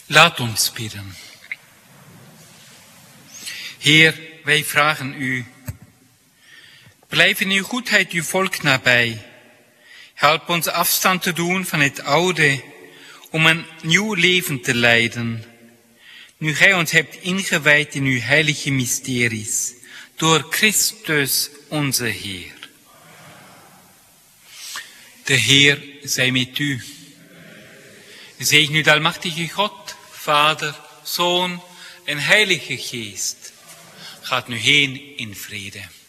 Laat ons bidden. Heer, wij vragen u. Blijf in uw goedheid uw volk nabij. Help ons afstand te doen van het oude, om een nieuw leven te leiden. Nu gij ons hebt ingewijd in uw heilige mysteries, door Christus onze Heer. De Heer zij met u. Zegen u de almachtige God, Vader, Zoon en Heilige Geest. Gaat nu heen in vrede.